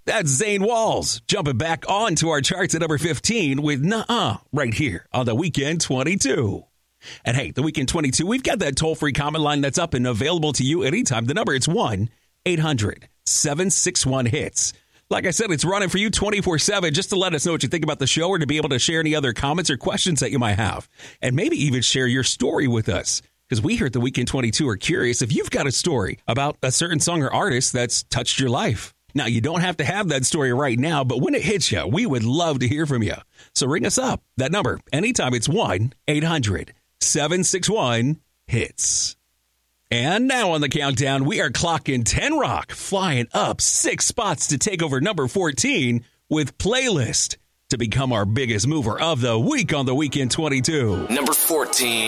That's Zane Walls jumping back onto our charts at number 15 with Nuh-Uh right here on the Weekend 22. And hey, the Weekend 22, we've got that toll-free comment line that's up and available to you anytime. The number, it's 1-800-761-HITS. Like I said, it's running for you 24/7 just to let us know what you think about the show or to be able to share any other comments or questions that you might have. And maybe even share your story with us. Because we here at the Weekend 22 are curious if you've got a story about a certain song or artist that's touched your life. Now, you don't have to have that story right now, but when it hits you, we would love to hear from you. So ring us up. That number, anytime, it's 1-800-761-HITS. And now on the countdown, we are clocking 10 Rock, flying up 6 spots to take over number 14 with Playlist to become our biggest mover of the week on the Weekend 22. Number 14.